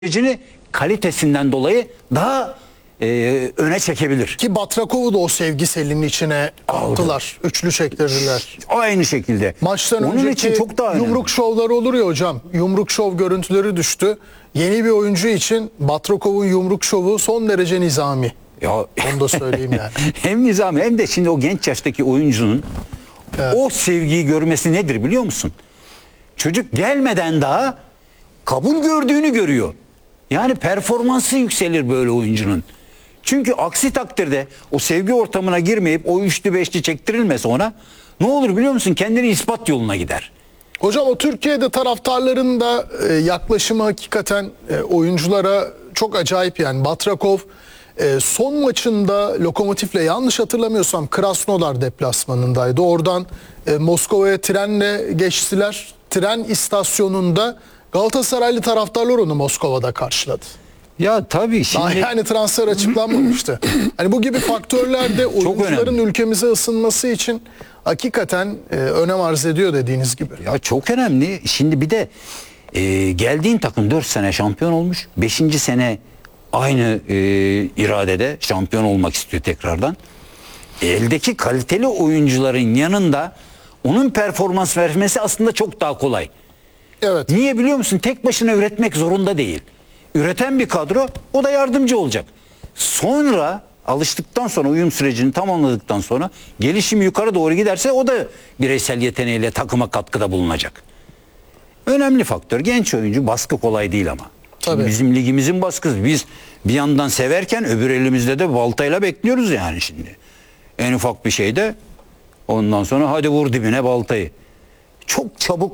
sürecini kalitesinden dolayı daha öne çekebilir. Ki Batrakov'u da o sevgi selinin içine attılar. Üçlü çektirdiler. Aynı şekilde. Maçtan onun önceki için çok daha önemli. yumruk şovları olur ya hocam. Yumruk şov görüntüleri düştü. Yeni bir oyuncu için Batrakov'un yumruk şovu son derece nizami. Ya, onu da söyleyeyim yani. Hem nizami hem de şimdi o genç yaştaki oyuncunun Evet. o sevgiyi görmesi nedir biliyor musun? Çocuk gelmeden daha kabul gördüğünü görüyor. Yani performansı yükselir böyle oyuncunun. Çünkü aksi takdirde o sevgi ortamına girmeyip o üçlü beşli çektirilmese ona ne olur biliyor musun? Kendini ispat yoluna gider. Hocam o Türkiye'de taraftarların da yaklaşımı hakikaten oyunculara çok acayip yani. Batrakov son maçında Lokomotiv'le yanlış hatırlamıyorsam Krasnodar deplasmanındaydı. Oradan Moskova'ya trenle geçtiler. Tren istasyonunda Galatasaraylı taraftarlar onu Moskova'da karşıladı. Ya tabii şimdi... Daha yani transfer açıklanmamıştı. Hani bu gibi faktörler de oyuncuların ülkemize ısınması için hakikaten önem arz ediyor dediğiniz gibi. Ya çok önemli. Şimdi bir de geldiğin takım 4 sene şampiyon olmuş. 5. sene aynı iradede şampiyon olmak istiyor tekrardan. Eldeki kaliteli oyuncuların yanında onun performans vermesi aslında çok daha kolay. Evet. Niye biliyor musun? Tek başına üretmek zorunda değil. Üreten bir kadro, o da yardımcı olacak. Sonra alıştıktan sonra, uyum sürecini tamamladıktan sonra gelişim yukarı doğru giderse o da bireysel yeteneğiyle takıma katkıda bulunacak. Önemli faktör. Genç oyuncu, baskı kolay değil ama. Tabii. Bizim ligimizin baskısı. Biz bir yandan severken öbür elimizde de baltayla bekliyoruz yani şimdi. En ufak bir şeyde ondan sonra hadi vur dibine baltayı. Çok çabuk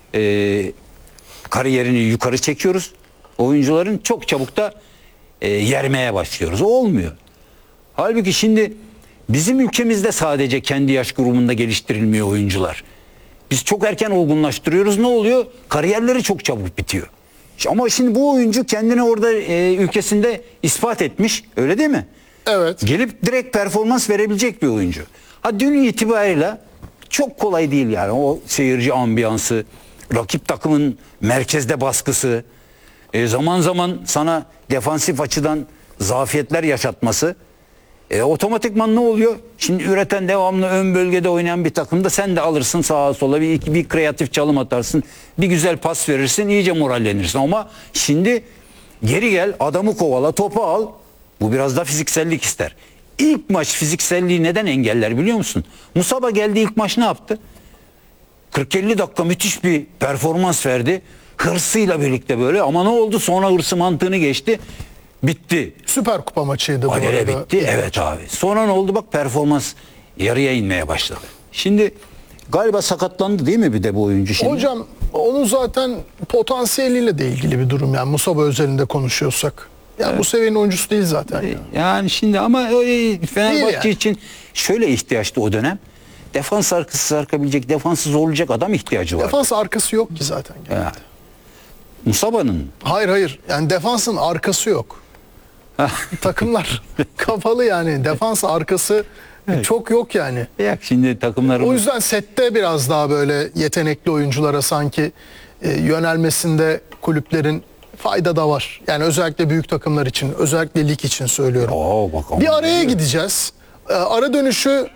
kariyerini yukarı çekiyoruz. Oyuncuların çok çabuk da yermeye başlıyoruz. O olmuyor. Halbuki şimdi bizim ülkemizde sadece kendi yaş grubunda geliştirilmiyor oyuncular. Biz çok erken olgunlaştırıyoruz. Ne oluyor? Kariyerleri çok çabuk bitiyor. Ama şimdi bu oyuncu kendini orada ülkesinde ispat etmiş. Öyle değil mi? Evet. Gelip direkt performans verebilecek bir oyuncu. Ha dün itibariyle çok kolay değil yani. O seyirci ambiyansı, rakip takımın merkezde baskısı, zaman zaman sana defansif açıdan zafiyetler yaşatması. Otomatikman ne oluyor? Şimdi üreten, devamlı ön bölgede oynayan bir takımda sen de alırsın sağa sola bir kreatif çalım atarsın. Bir güzel pas verirsin, iyice morallenirsin. Ama şimdi geri gel, adamı kovala, topu al. Bu biraz da fiziksellik ister. İlk maç fizikselliği neden engeller biliyor musun? Musaba geldi, ilk maç ne yaptı? 40-50 dakika müthiş bir performans verdi. Hırsıyla birlikte böyle, ama ne oldu? Sonra hırsı mantığını geçti. Bitti. Süper Kupa maçıydı bu Acele arada. bitti. Evet abi. Sonra ne oldu? Bak performans yarıya inmeye başladı. Şimdi galiba sakatlandı değil mi bir de bu oyuncu şimdi? Hocam onun zaten potansiyeliyle de ilgili bir durum yani Musaba özelinde konuşuyorsak. Yani evet. Bu seviyenin oyuncusu değil zaten. Yani şimdi ama Fenerbahçe yani. için şöyle ihtiyaçtı o dönem. Defans arkası sarkabilecek, defansı zorlayacak adam ihtiyacı var. Defans arkası yok ki zaten. Yani. Musaba'nın. Hayır. Yani defansın arkası yok. Takımlar kapalı yani. Defans arkası evet. Çok yok yani. Ya şimdi takımların... O yüzden sette biraz daha böyle yetenekli oyunculara sanki yönelmesinde kulüplerin fayda da var. Yani özellikle büyük takımlar için, özellikle lig için söylüyorum. Bir araya gideceğiz. Ara dönüşü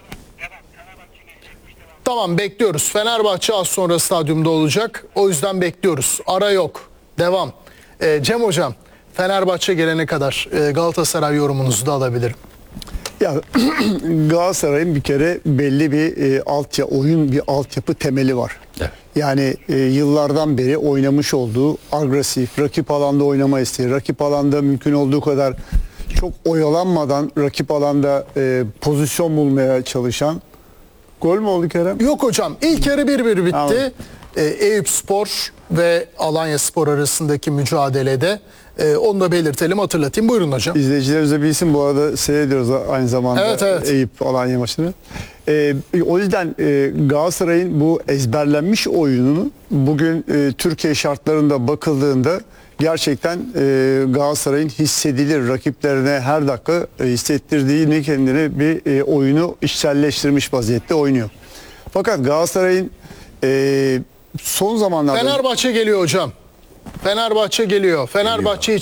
tamam bekliyoruz. Fenerbahçe az sonra stadyumda olacak. O yüzden bekliyoruz. Ara yok. Devam. Cem Hocam, Fenerbahçe gelene kadar Galatasaray yorumunuzu da alabilirim. Ya Galatasaray'ın bir kere belli bir oyun bir altyapı temeli var. Evet. Yani yıllardan beri oynamış olduğu agresif, rakip alanda oynama isteği, rakip alanda mümkün olduğu kadar çok oyalanmadan rakip alanda pozisyon bulmaya çalışan. Gol mü oldu Kerem? Yok hocam. İlk yarı 1-1 bitti. Eyüpspor ve Alanyaspor arasındaki mücadelede onu da belirtelim, hatırlatayım. Buyurun hocam. İzleyicilerimiz de bilsin, bu arada seyrediyoruz aynı zamanda evet. Eyüp Alanya maçını. O yüzden Galatasaray'ın bu ezberlenmiş oyununu bugün Türkiye şartlarında bakıldığında gerçekten Galatasaray'ın hissedilir, rakiplerine her dakika hissettirdiğini, kendine bir oyunu içselleştirmiş vaziyette oynuyor. Fakat Galatasaray'ın son zamanlarda... Fenerbahçe geliyor hocam. Fenerbahçe geliyor. Fenerbahçe